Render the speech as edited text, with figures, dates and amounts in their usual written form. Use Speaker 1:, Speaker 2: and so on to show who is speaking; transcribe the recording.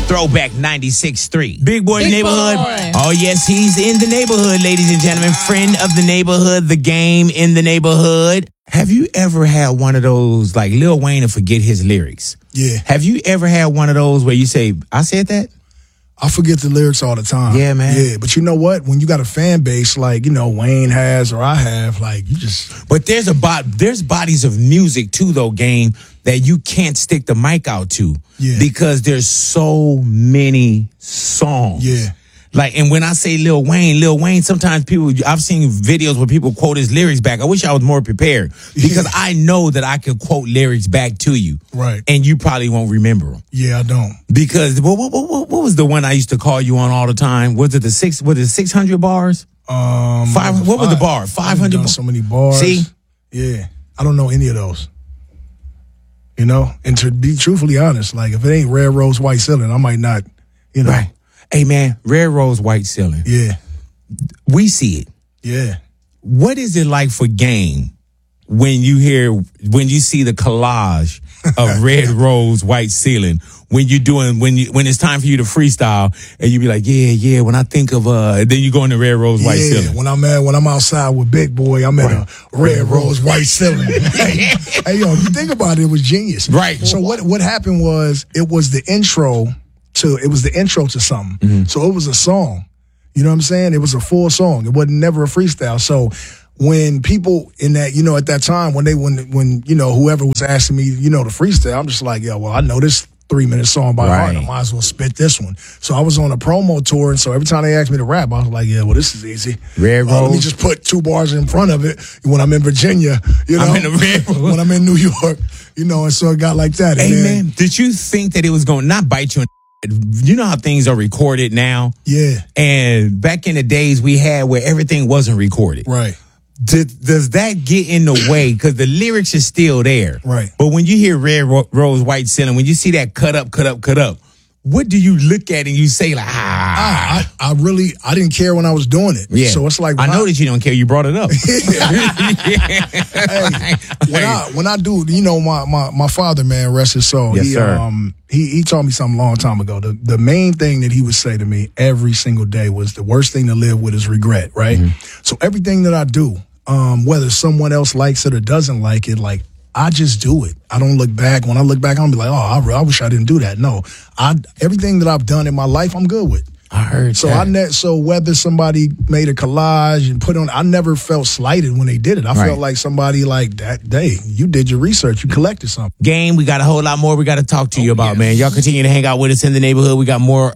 Speaker 1: Throwback 96.3. Big Boy
Speaker 2: Big
Speaker 1: Neighborhood.
Speaker 2: Boy.
Speaker 1: Oh, yes, he's in the neighborhood, ladies and gentlemen. Friend of the neighborhood, the game in the neighborhood. Have you ever had one of those, like Lil Wayne to forget his lyrics?
Speaker 3: Yeah.
Speaker 1: Have you ever had one of those where you say, I said that?
Speaker 3: I forget the lyrics all the time.
Speaker 1: Yeah, man.
Speaker 3: Yeah, but you know what? When you got a fan base like, Wayne has or I have, like, you just...
Speaker 1: But there's bodies of music, too, though, game, that you can't stick the mic out to.
Speaker 3: Yeah.
Speaker 1: Because there's so many songs.
Speaker 3: Yeah.
Speaker 1: Like, and when I say Lil Wayne, sometimes I've seen videos where people quote his lyrics back. I wish I was more prepared because I know that I could quote lyrics back to you.
Speaker 3: Right.
Speaker 1: And you probably won't remember them.
Speaker 3: Yeah, I don't.
Speaker 1: Because what was the one I used to call you on all the time? Was it 600 bars? What was the bar? 500 bars?
Speaker 3: So many bars.
Speaker 1: See?
Speaker 3: Yeah. I don't know any of those. And to be truthfully honest, like if it ain't Red Rose, White Ceiling, I might not,
Speaker 1: Right. Hey, man, Red Rose, White Ceiling.
Speaker 3: Yeah.
Speaker 1: We see it.
Speaker 3: Yeah.
Speaker 1: What is it like for Game when you see the collage of Red Rose, White Ceiling? When it's time for you to freestyle and you be like, yeah, when I think of then you go into Red Rose, White Ceiling.
Speaker 3: When I'm outside with Big Boy, I'm in a Red Rose, White Ceiling. hey, yo, if you think about it, it was genius.
Speaker 1: Right.
Speaker 3: So what happened was it was the intro to something.
Speaker 1: Mm-hmm.
Speaker 3: So it was a song. You know what I'm saying? It was a full song. It wasn't never a freestyle. So when people in that, at that time, when whoever was asking me, to freestyle, I'm just like, yeah, well, I know this 3-minute song by heart. I might as well spit this one. So I was on a promo tour, and so every time they asked me to rap, I was like, yeah, well, this is easy.
Speaker 1: Red Rose.
Speaker 3: Let me just put 2 bars in front of it when I'm in Virginia,
Speaker 1: I'm in the Red Rose.
Speaker 3: When I'm in New York, and so it got like that.
Speaker 1: Hey, man, did you think that it was going to not bite you in you know how things are recorded now?
Speaker 3: Yeah.
Speaker 1: And back in the days we had where everything wasn't recorded.
Speaker 3: Right.
Speaker 1: Does that get in the way? Because the lyrics are still there.
Speaker 3: Right.
Speaker 1: But when you hear Red Rose, White Ceiling, when you see that cut up, what do you look at and you say like,
Speaker 3: I didn't care when I was doing it.
Speaker 1: Yeah.
Speaker 3: So it's like
Speaker 1: I know that you don't care. You brought it up.
Speaker 3: When I do, my father, man, rest his soul.
Speaker 1: Yes, sir.
Speaker 3: He taught me something a long time ago. The main thing that he would say to me every single day was the worst thing to live with is regret, right? Mm-hmm. So everything that I do, whether someone else likes it or doesn't like it, like I just do it. I don't look back. When I look back, I'm be like, oh, I wish I didn't do that. No, everything that I've done in my life, I'm good with.
Speaker 1: I heard
Speaker 3: so
Speaker 1: that.
Speaker 3: So whether somebody made a collage and put on, I never felt slighted when they did it. I felt like somebody like that day, you did your research, you collected something.
Speaker 1: Game, we got a whole lot more we got to talk to you about, man. Y'all continue to hang out with us in the neighborhood. We got more